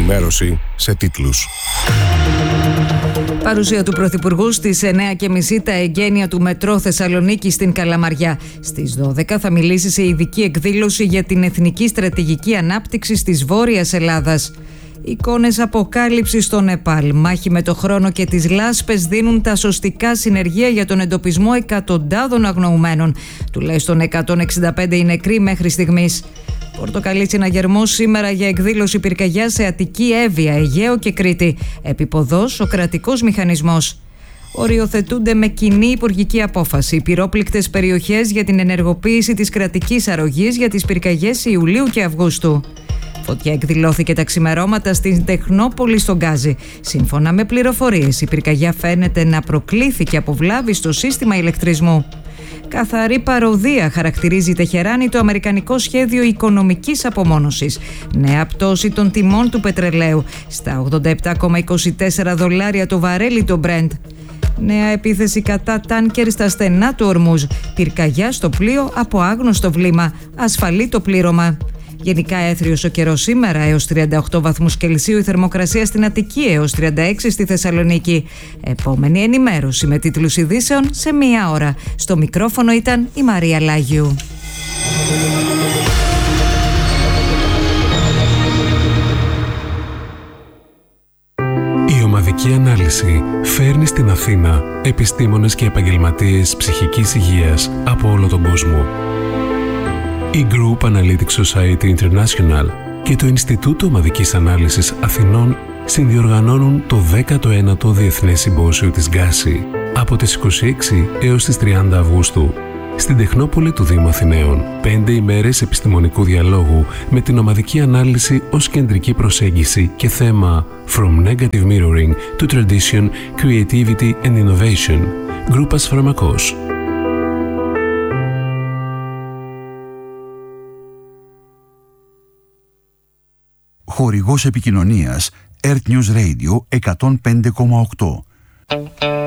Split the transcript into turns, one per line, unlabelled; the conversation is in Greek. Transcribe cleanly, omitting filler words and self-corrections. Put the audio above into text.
ενημέρωση σε τίτλους.
Παρουσία του Πρωθυπουργού στις 9:30 τα εγγένεια του Μετρό Θεσσαλονίκη στην Καλαμαριά. Στις 12 θα μιλήσει σε ειδική εκδήλωση για την εθνική στρατηγική ανάπτυξη της Βόρειας Ελλάδας. Εικόνες αποκάλυψης στο Νεπάλ. Μάχη με το χρόνο και τις λάσπες δίνουν τα σωστικά συνεργεία για τον εντοπισμό εκατοντάδων αγνοουμένων. Τουλάχιστον 165 οι νεκροί μέχρι στιγμής. Πορτοκαλί συναγερμός σήμερα για εκδήλωση πυρκαγιά σε Αττική, Εύβοια, Αιγαίο και Κρήτη. Επιποδός ο κρατικός μηχανισμός. Οριοθετούνται με κοινή υπουργική απόφαση πυρόπληκτες περιοχές για την ενεργοποίηση της κρατικής αρρωγής για τις πυρκαγιές Ιουλίου και Αυγούστου. Φωτιά εκδηλώθηκε τα ξημερώματα στην Τεχνόπολη στον Γκάζι. Σύμφωνα με πληροφορίες, η πυρκαγιά φαίνεται να προκλήθηκε από βλάβη στο σύστημα ηλεκτρισμού. Καθαρή παροδία χαρακτηρίζει η Τεχεράνη το αμερικανικό σχέδιο οικονομικής απομόνωσης. Νέα πτώση των τιμών του πετρελαίου στα $87,24 το βαρέλι το Brent. Νέα επίθεση κατά τάνκερ στα στενά του Ορμούζ. Πυρκαγιά στο πλοίο από άγνωστο βλήμα. Ασφαλή το πλήρωμα. Γενικά έθριος ο καιρός σήμερα, έως 38 βαθμούς Κελσίου η θερμοκρασία στην Αττική, έως 36 στη Θεσσαλονίκη. Επόμενη ενημέρωση με τίτλους ειδήσεων σε 1 ώρα. Στο μικρόφωνο ήταν η Μαρία Λάγιου.
Η ομαδική ανάλυση φέρνει στην Αθήνα επιστήμονες και επαγγελματίες ψυχικής υγείας από όλο τον κόσμο. Η Group Analytics Society International και το Ινστιτούτο Ομαδικής Ανάλυσης Αθηνών συνδιοργανώνουν το 19ο Διεθνές Συμπόσιο της Γκάση από τις 26 έως τις 30 Αυγούστου στην Τεχνόπολη του Δήμου Αθηναίων. 5 ημέρες επιστημονικού διαλόγου με την ομαδική ανάλυση ως κεντρική προσέγγιση και θέμα From Negative Mirroring to Tradition, Creativity and Innovation. Γκρούπας Φαρμακός.
Χορηγός επικοινωνίας Earth News Radio 105,8.